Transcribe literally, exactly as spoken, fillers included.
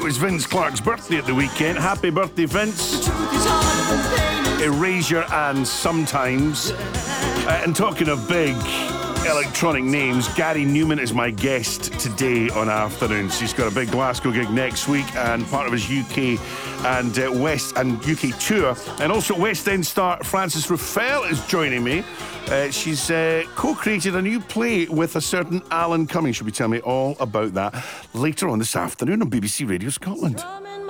was Vince Clarke's birthday at the weekend. Happy birthday, Vince. Erasure and Sometimes. Uh, and talking of big electronic names, Gary Newman is my guest today on Afternoons. He's got a big Glasgow gig next week and part of his U K and uh, West and U K tour. And also West End star Frances Ruffelle is joining me. Uh, she's uh, co-created a new play with a certain Alan Cumming. She'll be telling me all about that later on this afternoon on B B C Radio Scotland.